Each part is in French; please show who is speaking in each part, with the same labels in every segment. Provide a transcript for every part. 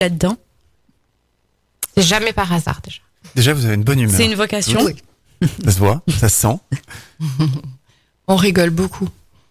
Speaker 1: là-dedans?
Speaker 2: C'est jamais par hasard déjà.
Speaker 3: Déjà, vous avez une bonne humeur.
Speaker 1: C'est une vocation.
Speaker 4: Oui.
Speaker 3: Ça se voit, ça se sent.
Speaker 5: On rigole beaucoup.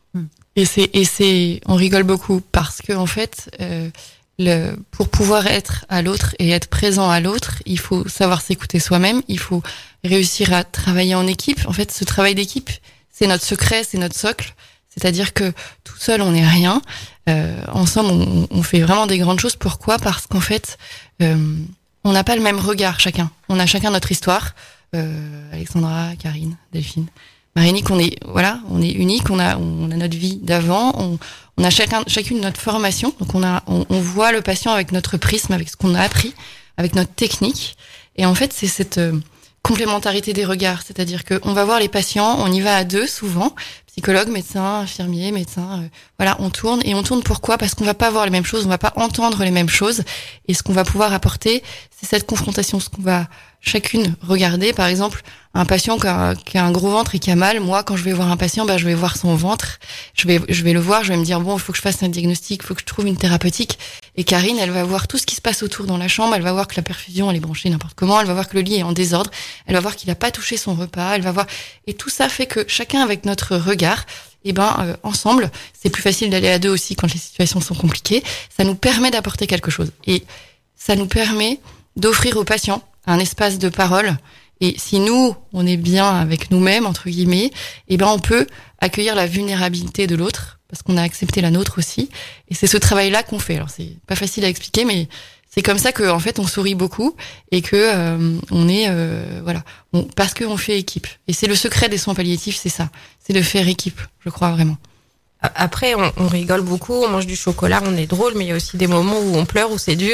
Speaker 5: On rigole beaucoup parce que en fait, pour pouvoir être à l'autre et être présent à l'autre, il faut savoir s'écouter soi-même. Il faut réussir à travailler en équipe. En fait, ce travail d'équipe, c'est notre secret, c'est notre socle. C'est-à-dire que tout seul, on n'est rien. Ensemble, on fait vraiment des grandes choses. Pourquoi ? Parce qu'en fait, on n'a pas le même regard chacun. On a chacun notre histoire. Alexandra, Karine, Delphine, Marie-Nick, on est unique. On a notre vie d'avant. On a chacune notre formation. Donc on voit le patient avec notre prisme, avec ce qu'on a appris, avec notre technique. Et en fait, c'est cette complémentarité des regards. C'est-à-dire que on va voir les patients, on y va à deux souvent. Psychologue, médecin, infirmier, médecin, on tourne. Et on tourne pourquoi ? Parce qu'on va pas voir les mêmes choses, on va pas entendre les mêmes choses. Et ce qu'on va pouvoir apporter, c'est cette confrontation, ce qu'on va chacune regarder. Par exemple, un patient qui a un gros ventre et qui a mal, moi, quand je vais voir un patient, je vais voir son ventre, je vais le voir, je vais me dire, bon, il faut que je fasse un diagnostic, il faut que je trouve une thérapeutique. Et Karine, elle va voir tout ce qui se passe autour dans la chambre, elle va voir que la perfusion, elle est branchée n'importe comment, elle va voir que le lit est en désordre, elle va voir qu'il a pas touché son repas, elle va voir, et tout ça fait que chacun avec notre regard, ensemble, c'est plus facile d'aller à deux aussi quand les situations sont compliquées, ça nous permet d'apporter quelque chose. Et ça nous permet d'offrir aux patients un espace de parole. Et si nous, on est bien avec nous-mêmes, entre guillemets, on peut accueillir la vulnérabilité de l'autre, parce qu'on a accepté la nôtre aussi. Et c'est ce travail-là qu'on fait. Alors, c'est pas facile à expliquer, mais c'est comme ça que, en fait, on sourit beaucoup et que on est, parce qu'on fait équipe. Et c'est le secret des soins palliatifs, c'est ça. C'est de faire équipe, je crois vraiment.
Speaker 2: Après, on rigole beaucoup, on mange du chocolat, on est drôle, mais il y a aussi des moments où on pleure, où c'est dur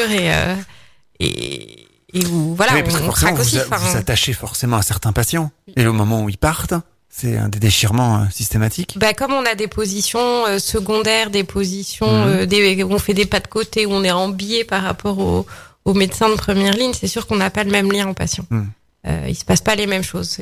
Speaker 2: et où,
Speaker 3: Oui, parce que
Speaker 2: on craque aussi.
Speaker 3: Vous attachez forcément à certains patients. Et au moment où ils partent, c'est un des déchirements systématiques.
Speaker 2: Comme on a des positions secondaires, des positions où on fait des pas de côté, où on est en biais par rapport aux médecins de première ligne, c'est sûr qu'on n'a pas le même lien en patient. Il se passe pas les mêmes choses.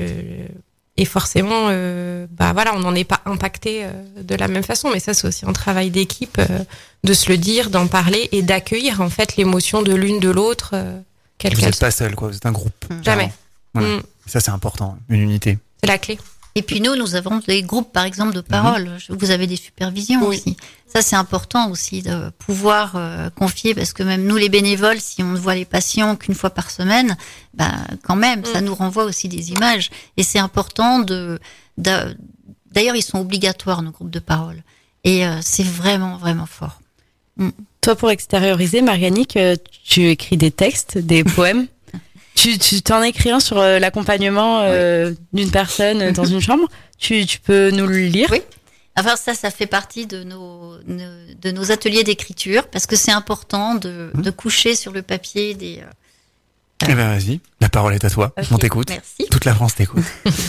Speaker 2: Et forcément, on n'en est pas impacté de la même façon. Mais ça, c'est aussi un travail d'équipe, de se le dire, d'en parler et d'accueillir en fait l'émotion de l'une de l'autre.
Speaker 3: Vous n'êtes pas seul, quoi. Vous êtes un groupe.
Speaker 2: Jamais.
Speaker 3: Voilà. Ça, c'est important. Une unité.
Speaker 2: C'est la clé.
Speaker 4: Et puis nous avons des groupes, par exemple, de parole. Vous avez des supervisions aussi. Ça, c'est important aussi de pouvoir confier, parce que même nous, les bénévoles, si on ne voit les patients qu'une fois par semaine, quand même, ça nous renvoie aussi des images. Et c'est important d'ailleurs, ils sont obligatoires, nos groupes de parole. Et c'est vraiment, vraiment fort.
Speaker 1: Toi, pour extérioriser, Marianique, tu écris des textes, des poèmes. Tu t'en écris un sur l'accompagnement d'une personne dans une chambre. Tu peux nous le lire? Oui.
Speaker 4: Enfin, ça fait partie de nos ateliers d'écriture, parce que c'est important de coucher sur le papier des...
Speaker 3: vas-y, la parole est à toi. Okay. On t'écoute.
Speaker 4: Merci.
Speaker 3: Toute la France t'écoute.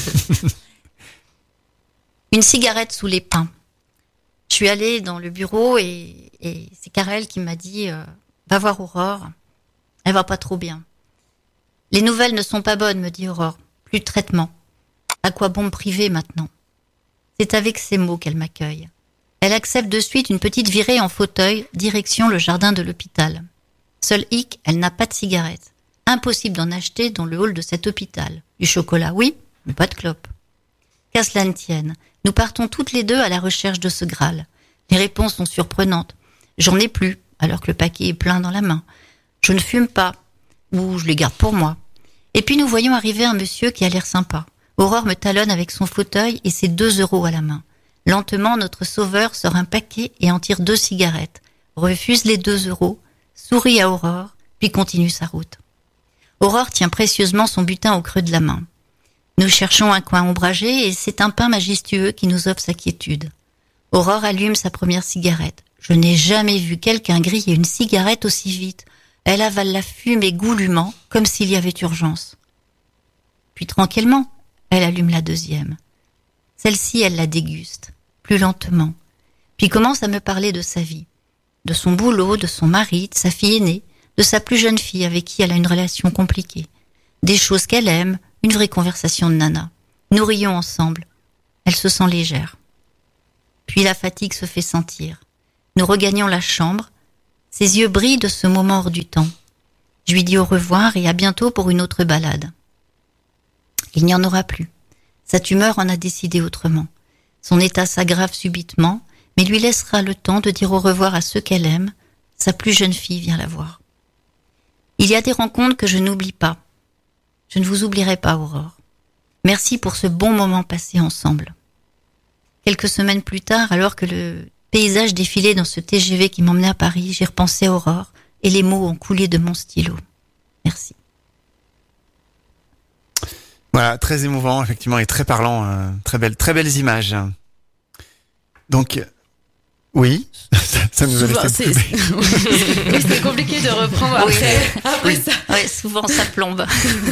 Speaker 4: Une cigarette sous les pins. Je suis allée dans le bureau et c'est Karel qui m'a dit va voir Aurore, elle va pas trop bien. Les nouvelles ne sont pas bonnes, me dit Aurore. Plus de traitement. À quoi bon me priver maintenant? C'est avec ces mots qu'elle m'accueille. Elle accepte de suite une petite virée en fauteuil, direction le jardin de l'hôpital. Seul hic, elle n'a pas de cigarette. Impossible d'en acheter dans le hall de cet hôpital. Du chocolat, oui, mais pas de clope. Qu'à cela ne tienne, nous partons toutes les deux à la recherche de ce Graal. Les réponses sont surprenantes. J'en ai plus, alors que le paquet est plein dans la main. Je ne fume pas, ou je les garde pour moi. Et puis nous voyons arriver un monsieur qui a l'air sympa. Aurore me talonne avec son fauteuil et ses 2 € à la main. Lentement, notre sauveur sort un paquet et en tire 2 cigarettes, refuse les 2 €, sourit à Aurore, puis continue sa route. Aurore tient précieusement son butin au creux de la main. Nous cherchons un coin ombragé et c'est un pin majestueux qui nous offre sa quiétude. Aurore allume sa première cigarette. Je n'ai jamais vu quelqu'un griller une cigarette aussi vite. Elle avale la fumée goulûment, comme s'il y avait urgence. Puis tranquillement, elle allume la deuxième. Celle-ci, elle la déguste, plus lentement, puis commence à me parler de sa vie, de son boulot, de son mari, de sa fille aînée, de sa plus jeune fille avec qui elle a une relation compliquée, des choses qu'elle aime, une vraie conversation de nana. Nous rions ensemble. Elle se sent légère. Puis la fatigue se fait sentir. Nous regagnons la chambre. Ses yeux brillent de ce moment hors du temps. Je lui dis au revoir et à bientôt pour une autre balade. Il n'y en aura plus. Sa tumeur en a décidé autrement. Son état s'aggrave subitement, mais lui laissera le temps de dire au revoir à ceux qu'elle aime. Sa plus jeune fille vient la voir. Il y a des rencontres que je n'oublie pas. Je ne vous oublierai pas, Aurore. Merci pour ce bon moment passé ensemble. Quelques semaines plus tard, alors que le paysage défilait dans ce TGV qui m'emmenait à Paris, j'ai repensé à Aurore et les mots ont coulé de mon stylo. Merci.
Speaker 3: Voilà, très émouvant, effectivement, et très parlant. Très belles images. Donc, oui, ça nous a laissé le
Speaker 1: oui, c'est compliqué de reprendre après ça.
Speaker 4: Oui, souvent ça plombe.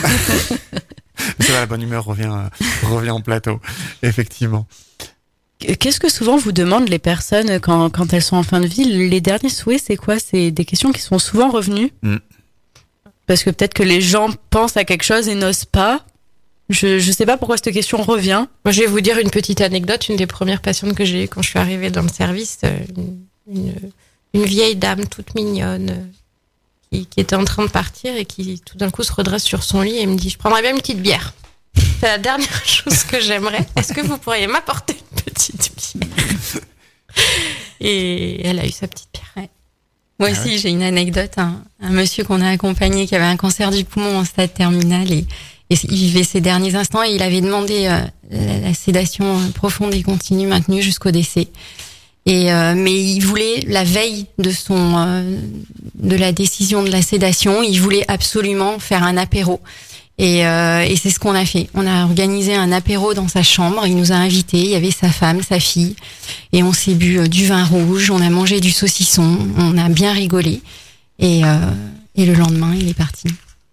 Speaker 3: Ça va, la bonne humeur revient en plateau, effectivement.
Speaker 1: Qu'est-ce que souvent vous demandent les personnes quand elles sont en fin de vie? Les derniers souhaits, c'est quoi? C'est des questions qui sont souvent revenues. Parce que peut-être que les gens pensent à quelque chose et n'osent pas. Je sais pas pourquoi cette question revient.
Speaker 2: Moi, je vais vous dire une petite anecdote. Une des premières patientes que j'ai eues quand je suis arrivée dans le service, une vieille dame toute mignonne qui était en train de partir et qui tout d'un coup se redresse sur son lit et me dit: je prendrais bien une petite bière. C'est la dernière chose que j'aimerais. Est-ce que vous pourriez m'apporter une petite bière? Et elle a eu sa petite bière.
Speaker 6: Ouais. Moi aussi, j'ai une anecdote. Un monsieur qu'on a accompagné qui avait un cancer du poumon en stade terminal et il vivait ses derniers instants et il avait demandé la sédation profonde et continue maintenue jusqu'au décès. Mais il voulait, la veille de la décision de la sédation, il voulait absolument faire un apéro. Et c'est ce qu'on a fait. On a organisé un apéro dans sa chambre. Il nous a invités. Il y avait sa femme, sa fille, et on s'est bu du vin rouge. On a mangé du saucisson. On a bien rigolé. Et le lendemain, il est parti.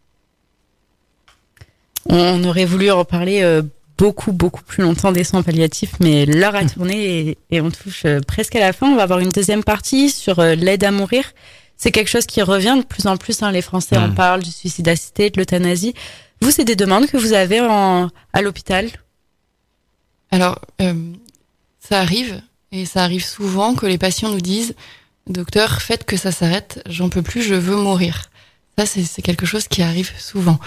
Speaker 1: On aurait voulu en parler beaucoup plus longtemps des soins palliatifs, mais l'heure a tourné et on touche presque à la fin. On va avoir une deuxième partie sur l'aide à mourir. C'est quelque chose qui revient de plus en plus. Les Français en parlent, du suicide assisté, de l'euthanasie. Vous, c'est des demandes que vous avez à l'hôpital?
Speaker 5: Alors, ça arrive, et ça arrive souvent que les patients nous disent: docteur, faites que ça s'arrête, j'en peux plus, je veux mourir. Ça, c'est quelque chose qui arrive souvent.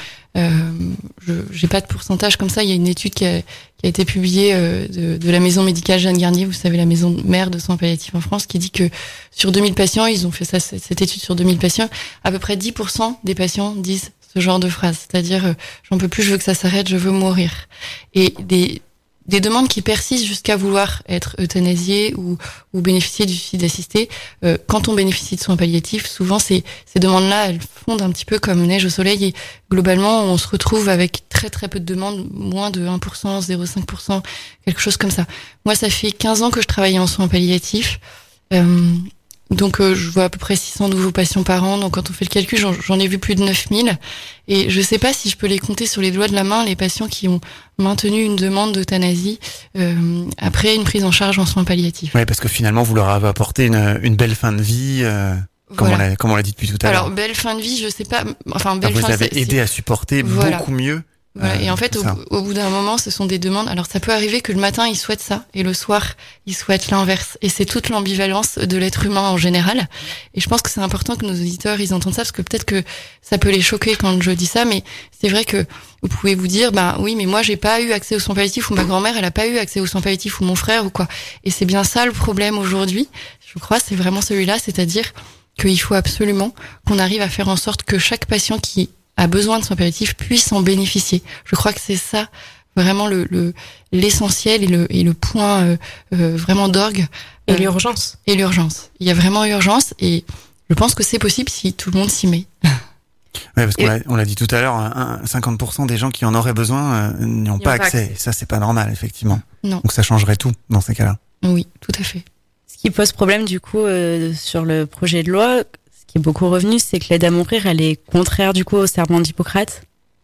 Speaker 5: J'ai pas de pourcentage comme ça. Il y a une étude qui a été publiée de la maison médicale Jeanne Garnier, vous savez, la maison mère de soins palliatifs en France, qui dit que sur 2000 patients, ils ont fait cette étude sur 2000 patients, à peu près 10% des patients disent ce genre de phrase, c'est-à-dire j'en peux plus, je veux que ça s'arrête, je veux mourir. Et des demandes qui persistent jusqu'à vouloir être euthanasié ou bénéficier du suicide assisté. Quand on bénéficie de soins palliatifs, souvent ces demandes-là, elles fondent un petit peu comme neige au soleil et globalement, on se retrouve avec très très peu de demandes, moins de 1%, 0,5%, quelque chose comme ça. Moi, ça fait 15 ans que je travaille en soins palliatifs. Donc je vois à peu près 600 nouveaux patients par an. Donc quand on fait le calcul, j'en ai vu plus de 9000. Et je sais pas si je peux les compter sur les doigts de la main, les patients qui ont maintenu une demande d'euthanasie après une prise en charge en soins palliatifs.
Speaker 3: Oui, parce que finalement, vous leur avez apporté une belle fin de vie,
Speaker 5: voilà.
Speaker 3: comme on l'a dit depuis tout à l'heure.
Speaker 5: Alors, belle fin de vie, je sais pas. Enfin, belle fin.
Speaker 3: Vous avez aidé à supporter beaucoup mieux.
Speaker 5: Voilà. Et en fait, au bout d'un moment, ce sont des demandes. Alors, ça peut arriver que le matin, ils souhaitent ça, et le soir, ils souhaitent l'inverse. Et c'est toute l'ambivalence de l'être humain en général. Et je pense que c'est important que nos auditeurs, ils entendent ça, parce que peut-être que ça peut les choquer quand je dis ça, mais c'est vrai que vous pouvez vous dire, oui, mais moi, j'ai pas eu accès aux soins palliatifs, ou ma grand-mère, elle a pas eu accès aux soins palliatifs, ou mon frère, ou quoi. Et c'est bien ça le problème aujourd'hui. Je crois, c'est vraiment celui-là, c'est-à-dire qu'il faut absolument qu'on arrive à faire en sorte que chaque patient qui a besoin de soins palliatifs puisse en bénéficier. Je crois que c'est ça vraiment l'essentiel et le point vraiment d'orgue.
Speaker 2: Et l'urgence.
Speaker 5: Et l'urgence. Il y a vraiment urgence et je pense que c'est possible si tout le monde s'y met.
Speaker 3: Ouais, parce qu'on l'a dit tout à l'heure, 50% des gens qui en auraient besoin n'y ont pas accès. Et ça, c'est pas normal, effectivement.
Speaker 5: Non.
Speaker 3: Donc ça changerait tout dans ces cas-là.
Speaker 5: Oui, tout à fait.
Speaker 1: Ce qui pose problème, du coup, sur le projet de loi, qui est beaucoup revenu, c'est que l'aide à mourir, elle est contraire du coup au serment d'Hippocrate.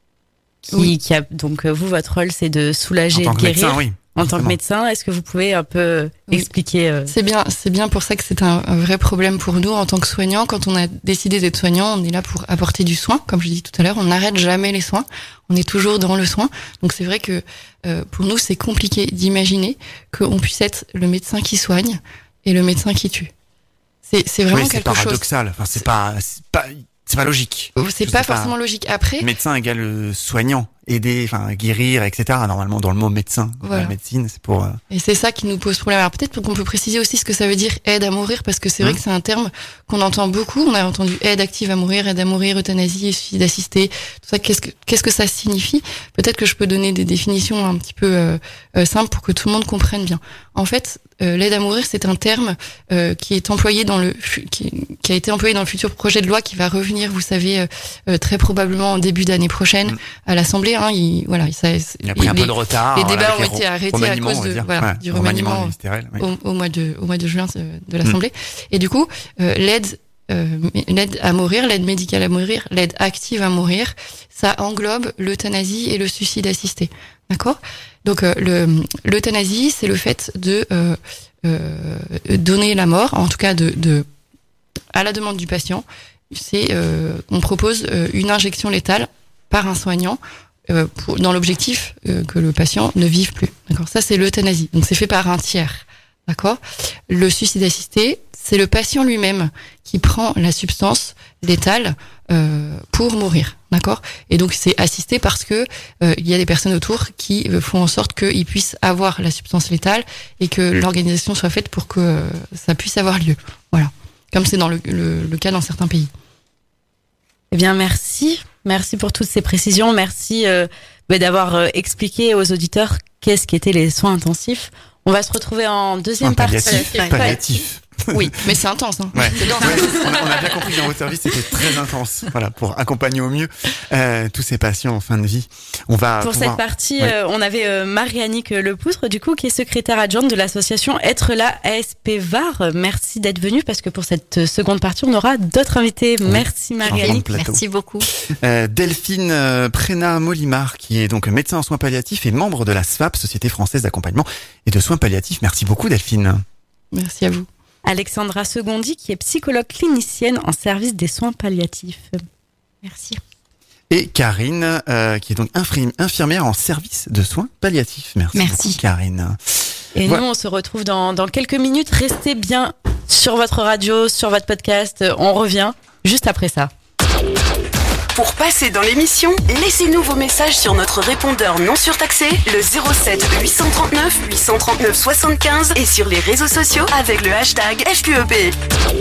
Speaker 1: Donc vous, votre rôle, c'est de soulager et de guérir.
Speaker 3: Médecin, oui.
Speaker 1: En tant que médecin, est-ce que vous pouvez un peu expliquer
Speaker 5: C'est bien pour ça que c'est un vrai problème pour nous en tant que soignants. Quand on a décidé d'être soignant, on est là pour apporter du soin. Comme je dis tout à l'heure, on n'arrête jamais les soins. On est toujours dans le soin. Donc c'est vrai que pour nous, c'est compliqué d'imaginer qu'on puisse être le médecin qui soigne et le médecin qui tue. C'est vraiment quelque chose.
Speaker 3: C'est paradoxal. Enfin, c'est pas logique.
Speaker 5: C'est pas forcément logique. Après.
Speaker 3: Médecin égale soignant, aider, enfin, guérir, etc. Normalement, dans le mot médecin.
Speaker 5: Voilà.
Speaker 3: La médecine, c'est pour.
Speaker 5: Et c'est ça qui nous pose problème. Alors peut-être qu'on peut préciser aussi ce que ça veut dire aide à mourir, parce que c'est vrai que c'est un terme qu'on entend beaucoup. On a entendu aide active à mourir, euthanasie, suicide assisté. Tout ça, qu'est-ce que ça signifie? Peut-être que je peux donner des définitions un petit peu simples pour que tout le monde comprenne bien. En fait, l'aide à mourir, c'est un terme qui est employé qui a été employé dans le futur projet de loi qui va revenir, vous savez, très probablement en début d'année prochaine à l'Assemblée. Hein, il
Speaker 3: a pris un peu de retard.
Speaker 5: Les débats ont été arrêtés à cause du remaniement
Speaker 3: ministériel,
Speaker 5: au mois de juin de l'Assemblée. Et du coup, l'aide à mourir, l'aide médicale à mourir, l'aide active à mourir, ça englobe l'euthanasie et le suicide assisté. D'accord? Donc l'euthanasie, c'est le fait de donner la mort, en tout cas à la demande du patient. C'est on propose une injection létale par un soignant dans l'objectif que le patient ne vive plus. D'accord? Ça, c'est l'euthanasie. Donc c'est fait par un tiers. D'accord? Le suicide assisté, c'est le patient lui-même qui prend la substance létale pour mourir. D'accord? Et donc c'est assisté parce que il y a des personnes autour qui font en sorte qu'ils puissent avoir la substance létale et que l'organisation soit faite pour que ça puisse avoir lieu. Voilà. Comme c'est dans le cas dans certains pays.
Speaker 1: Eh bien, merci. Merci pour toutes ces précisions. Merci d'avoir expliqué aux auditeurs qu'est-ce qu'étaient les soins intensifs. On va se retrouver en deuxième partie.
Speaker 3: Palliatif.
Speaker 5: Oui, mais c'est intense. Hein.
Speaker 3: Ouais. C'est dense. On a bien compris que dans votre service, c'était très intense. Voilà, pour accompagner au mieux tous ces patients en fin de vie. Pour
Speaker 1: cette partie, on avait Marie-Annick Lepoutre, du coup, qui est secrétaire adjointe de l'association Être là ASP VAR. Merci d'être venue, parce que pour cette seconde partie, on aura d'autres invités. Oui. Merci Marie-Annick.
Speaker 4: Merci beaucoup.
Speaker 3: Delphine Prénat-Molimar, qui est donc médecin en soins palliatifs et membre de la SFAP, Société française d'accompagnement et de soins palliatifs. Merci beaucoup Delphine.
Speaker 5: Merci à vous.
Speaker 1: Alexandra Segondi, qui est psychologue clinicienne en service des soins palliatifs.
Speaker 4: Merci.
Speaker 3: Et Karine, qui est donc infirmière en service de soins palliatifs. Merci. Beaucoup, Karine.
Speaker 1: Et nous, on se retrouve dans quelques minutes. Restez bien sur votre radio, sur votre podcast. On revient juste après ça.
Speaker 7: Pour passer dans l'émission, laissez-nous vos messages sur notre répondeur non surtaxé, le 07 839 839 75 et sur les réseaux sociaux avec le hashtag FQEP.